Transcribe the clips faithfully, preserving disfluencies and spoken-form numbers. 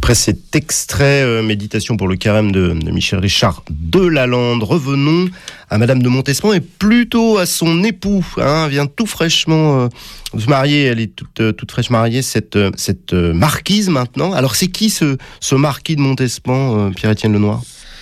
Après cet extrait euh, Méditation pour le carême de, de Michel Richard de Lalande, revenons à Madame de Montespan et plutôt à son époux. Hein, vient tout fraîchement euh, de se marier, elle est toute, euh, toute fraîche mariée, cette, cette euh, marquise maintenant. Alors c'est qui ce, ce marquis de Montespan, euh, Pierre-Étienne Lenoir ?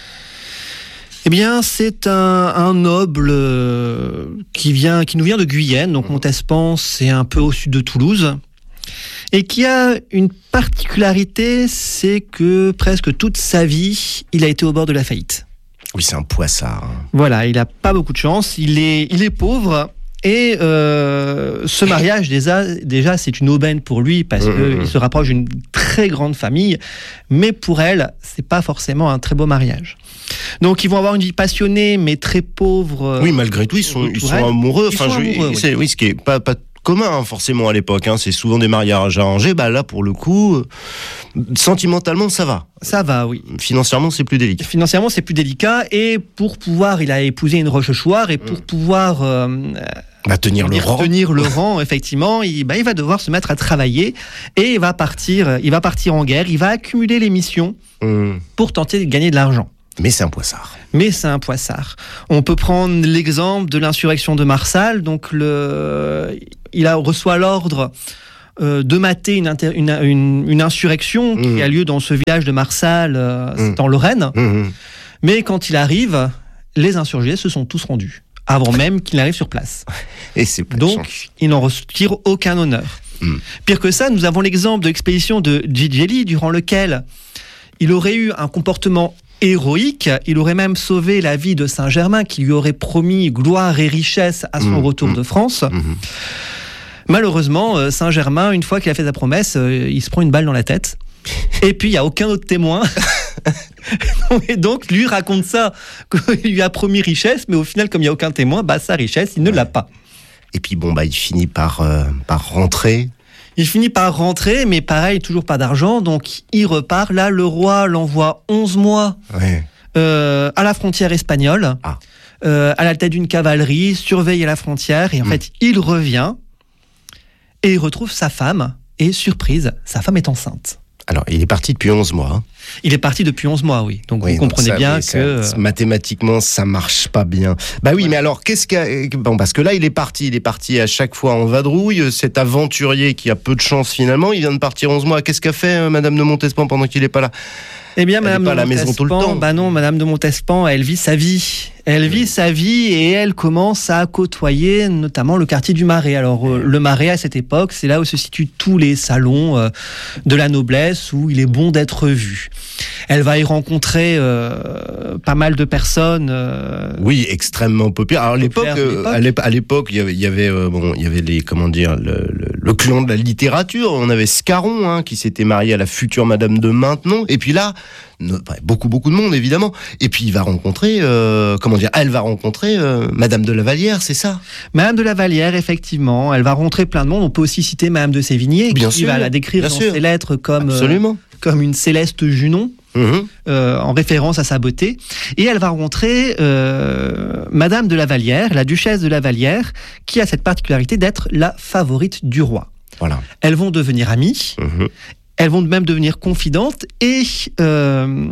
Eh bien, c'est un, un noble euh, qui vient, qui nous vient de Guyenne. Donc Montespan, c'est un peu au sud de Toulouse. Et qui a une particularité, c'est que presque toute sa vie, il a été au bord de la faillite. Oui, c'est un poissard. Hein. Voilà, il n'a pas beaucoup de chance, il est, il est pauvre, et euh, ce mariage, déjà, déjà, c'est une aubaine pour lui, parce qu'il mmh. se rapproche d'une très grande famille, mais pour elle, c'est pas forcément un très beau mariage. Donc ils vont avoir une vie passionnée, mais très pauvre. Oui, malgré tout, ils sont, ils sont amoureux. Ils enfin, sont je, amoureux, c'est, oui. oui, ce qui est pas... pas commun hein, forcément à l'époque, hein. C'est souvent des mariages arrangés, bah là pour le coup, euh, sentimentalement ça va. Ça va, oui. Financièrement c'est plus délicat. Financièrement c'est plus délicat et pour pouvoir, il a épousé une Rochechouart et pour mmh. pouvoir euh, bah, tenir le rang, tenir le rang effectivement, il, bah, il va devoir se mettre à travailler et il va partir, il va partir en guerre, il va accumuler les missions mmh. pour tenter de gagner de l'argent. Mais c'est un poissard. Mais c'est un poissard. On peut prendre l'exemple de l'insurrection de Marsal. Donc, le, il a, reçoit l'ordre euh, de mater une, inter, une, une, une insurrection mmh. qui a lieu dans ce village de Marsal, euh, mmh. c'est en Lorraine. Mmh. Mais quand il arrive, les insurgés se sont tous rendus, avant même qu'il n'arrive sur place. Et c'est pas Donc, il n'en retire aucun honneur. Mmh. Pire que ça, nous avons l'exemple de l'expédition de Gigeli, durant lequel il aurait eu un comportement héroïque, il aurait même sauvé la vie de Saint-Germain qui lui aurait promis gloire et richesse à son mmh, retour mmh, de France. Mmh. Malheureusement, Saint-Germain, une fois qu'il a fait sa promesse, il se prend une balle dans la tête. Et puis il n'y a aucun autre témoin. Et donc lui raconte ça, qu'il lui a promis richesse, mais au final, comme il n'y a aucun témoin, bah, sa richesse, il ne ouais. l'a pas. Et puis bon, bah, il finit par, euh, par rentrer. Il finit par rentrer, mais pareil, toujours pas d'argent, donc il repart. Là, le roi l'envoie onze mois ouais. euh, à la frontière espagnole, ah. euh, à la tête d'une cavalerie, surveiller la frontière, et en mmh. fait, il revient, et il retrouve sa femme, et surprise, sa femme est enceinte. Alors, il est parti depuis onze mois. Hein. Il est parti depuis onze mois, oui. Donc, oui, vous comprenez ça, bien oui, que... Ça, mathématiquement, ça marche pas bien. Bah oui, ouais. mais alors, qu'est-ce qu'il bon, parce que là, il est parti. Il est parti à chaque fois en vadrouille. Cet aventurier qui a peu de chance, finalement, il vient de partir onze mois. Qu'est-ce qu'a fait euh, Madame de Montespan pendant qu'il est pas là ? Eh bien, Madame de Montespan, à la maison tout le temps. Bah non, Madame de Montespan, elle vit sa vie. Elle vit oui. sa vie et elle commence à côtoyer notamment le quartier du Marais. Alors, euh, le Marais, à cette époque, c'est là où se situent tous les salons euh, de la noblesse où il est bon d'être vu. Elle va y rencontrer euh, pas mal de personnes. Euh, oui, extrêmement populaires. Alors, à l'époque, euh, à l'époque, à l'époque, il y avait, il y avait, euh, bon, il y avait les, comment dire, le, le, le clan de la littérature. On avait Scarron, hein, qui s'était marié à la future Madame de Maintenon. Et puis là, beaucoup, beaucoup de monde, évidemment. Et puis, il va rencontrer, euh, comment dire, elle va rencontrer euh, Madame de la Vallière, c'est ça ? Madame de la Vallière, effectivement. Elle va rencontrer plein de monde. On peut aussi citer Madame de Sévigné, bien qui sûr, va la décrire dans sûr. ses lettres comme, euh, comme une Céleste Junon, mmh. euh, en référence à sa beauté. Et elle va rencontrer euh, Madame de la Vallière, la duchesse de la Vallière, qui a cette particularité d'être la favorite du roi. Voilà. Elles vont devenir amies. Mmh. Elles vont même devenir confidentes et euh,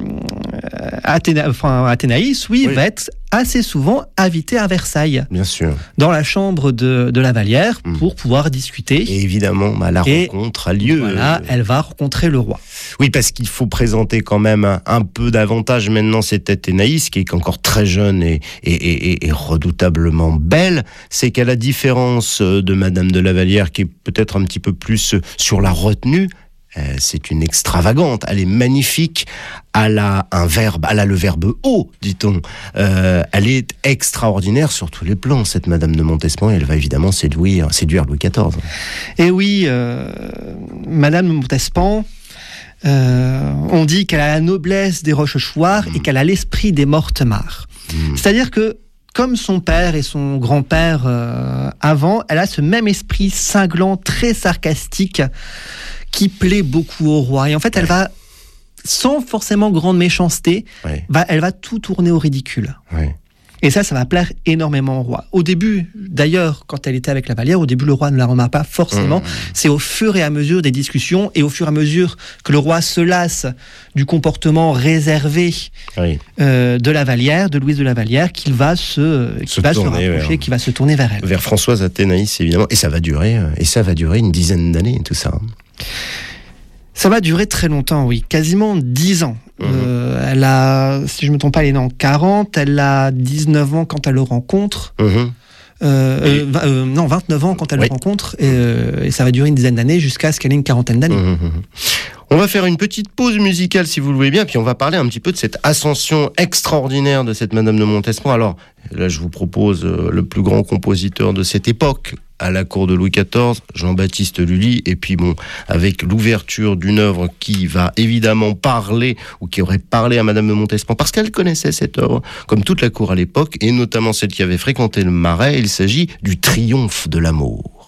Athéna, enfin, Athénaïs, oui, oui, va être assez souvent invitée à Versailles. Bien sûr. Dans la chambre de, de la Vallière mmh. pour pouvoir discuter. Et évidemment, bah, la et rencontre a lieu. Voilà, elle va rencontrer le roi. Oui, parce qu'il faut présenter quand même un, un peu davantage maintenant cette Athénaïs, qui est encore très jeune et, et, et, et redoutablement belle. C'est qu'à la différence de Madame de la Vallière, qui est peut-être un petit peu plus sur la retenue, Euh, c'est une extravagante, elle est magnifique, elle a un verbe, elle a le verbe haut, dit-on. Euh, elle est extraordinaire sur tous les plans, cette Madame de Montespan, et elle va évidemment séduire, séduire Louis quatorze. Et oui, euh, Madame de Montespan, euh, on dit qu'elle a la noblesse des Rochechouart mmh. et qu'elle a l'esprit des Mortemart. Mmh. C'est-à-dire que comme son père et son grand-père euh, avant, elle a ce même esprit cinglant, très sarcastique, qui plaît beaucoup au roi. Et en fait, elle va, sans forcément grande méchanceté, oui. va, elle va tout tourner au ridicule. Oui. Et ça, ça va plaire énormément au roi. Au début, d'ailleurs, quand elle était avec la Vallière, au début, le roi ne la remarque pas forcément. Mmh. C'est au fur et à mesure des discussions et au fur et à mesure que le roi se lasse du comportement réservé oui. euh, de la Vallière, de Louise de la Vallière, qu'il va se, qu'il se, va se rapprocher, vers, qu'il va se tourner vers elle. Vers Françoise Athénaïs, évidemment. Et ça va durer, et ça va durer une dizaine d'années, tout ça. Ça va durer très longtemps, oui, quasiment dix ans. Mmh. Euh, elle a, si je ne me trompe pas, elle est née en quarante, elle a dix-neuf ans quand elle le rencontre. Mmh. Euh, euh, euh, non, vingt-neuf ans quand elle oui. le rencontre, et, euh, et ça va durer une dizaine d'années jusqu'à ce qu'elle ait une quarantaine d'années. Mmh. On va faire une petite pause musicale, si vous le voulez bien, puis on va parler un petit peu de cette ascension extraordinaire de cette Madame de Montespan. Alors, là, je vous propose euh, le plus grand compositeur de cette époque, à la cour de Louis quatorze, Jean-Baptiste Lully, et puis bon, avec l'ouverture d'une œuvre qui va évidemment parler, ou qui aurait parlé à Madame de Montespan, parce qu'elle connaissait cette œuvre, comme toute la cour à l'époque, et notamment celle qui avait fréquenté le Marais. Il s'agit du Triomphe de l'amour.